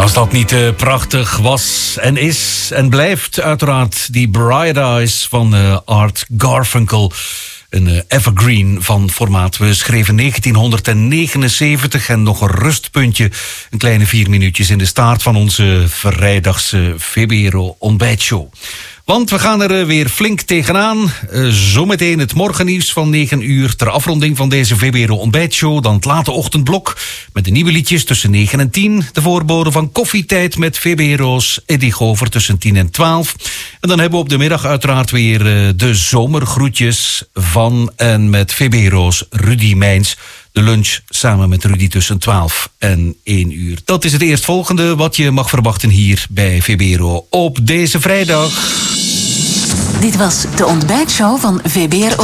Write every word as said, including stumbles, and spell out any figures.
Als dat niet uh, prachtig was en is en blijft, uiteraard die Bright Eyes van uh, Art Garfunkel. Een uh, evergreen van formaat. We schreven negentien negenenzeventig en nog een rustpuntje. Een kleine vier minuutjes in de staart van onze vrijdagse V B R O ontbijtshow. Want we gaan er weer flink tegenaan. Uh, zometeen het morgennieuws van negen uur. Ter afronding van deze V B R O ontbijtshow. Dan het late ochtendblok met de nieuwe liedjes tussen negen en tien. De voorbode van koffietijd met V B R O's Eddy Gover tussen tien en twaalf. En dan hebben we op de middag uiteraard weer uh, de zomergroetjes van en met V B R O's Rudy Mijns. De lunch samen met Rudy tussen twaalf en één uur. Dat is het eerstvolgende wat je mag verwachten hier bij V B R O op deze vrijdag. Dit was de ontbijtshow van V B R O.